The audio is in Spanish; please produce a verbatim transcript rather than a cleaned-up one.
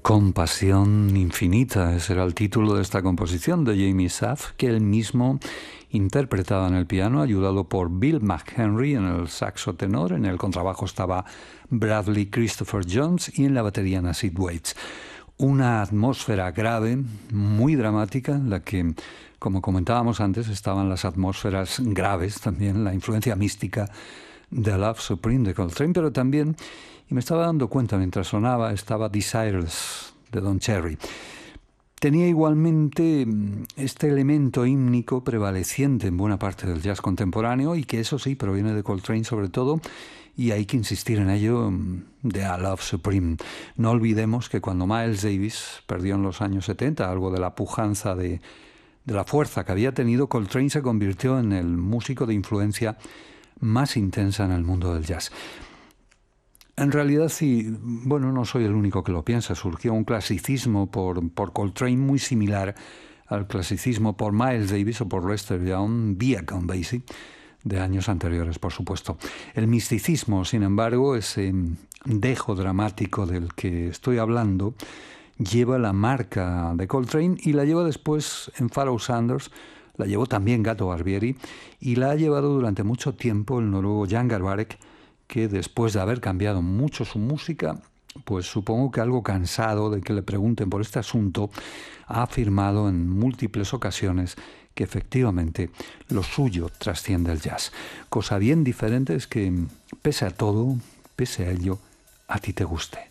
Compasión infinita, ese era el título de esta composición de Jamie Saff, que él mismo interpretaba en el piano, ayudado por Bill McHenry en el saxo tenor, en el contrabajo estaba Bradley Christopher Jones y en la batería Nasid Waits. Una atmósfera grave, muy dramática, en la que, como comentábamos antes, estaban las atmósferas graves, también la influencia mística de Love Supreme de Coltrane, pero también, y me estaba dando cuenta mientras sonaba, estaba Desireless de Don Cherry. Tenía igualmente este elemento hímnico prevaleciente en buena parte del jazz contemporáneo y que eso sí proviene de Coltrane sobre todo, y hay que insistir en ello, de A Love Supreme. No olvidemos que cuando Miles Davis perdió en los años setenta algo de la pujanza de, de la fuerza que había tenido, Coltrane se convirtió en el músico de influencia más intensa en el mundo del jazz. En realidad, sí, bueno, no soy el único que lo piensa. Surgió un clasicismo por, por Coltrane muy similar al clasicismo por Miles Davis o por Lester Young, vía Count Basie, de años anteriores, por supuesto. El misticismo, sin embargo, ese dejo dramático del que estoy hablando, lleva la marca de Coltrane y la lleva después en Pharoah Sanders, la llevó también Gato Barbieri y la ha llevado durante mucho tiempo el noruego Jan Garbarek, que después de haber cambiado mucho su música, pues supongo que algo cansado de que le pregunten por este asunto, ha afirmado en múltiples ocasiones que efectivamente lo suyo trasciende el jazz. Cosa bien diferente es que, pese a todo, pese a ello, a ti te guste.